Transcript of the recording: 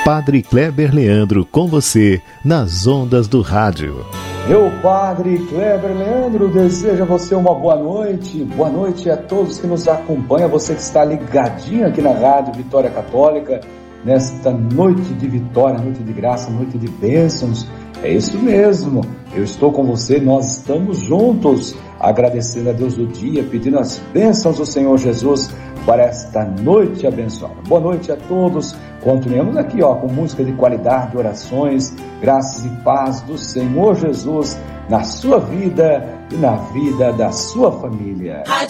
Padre Kleber Leandro com você nas ondas do rádio. Eu, Padre Kleber Leandro, desejo a você uma boa noite. Boa noite a todos que nos acompanham, você que está ligadinho aqui na Rádio Vitória Católica, nesta noite de vitória, noite de graça, noite de bênçãos. É isso mesmo, eu estou com você, nós estamos juntos, agradecendo a Deus do dia, pedindo as bênçãos do Senhor Jesus para esta noite abençoada. Boa noite a todos. Continuemos aqui com música de qualidade, orações, graças e paz do Senhor Jesus na sua vida e na vida da sua família. Rádio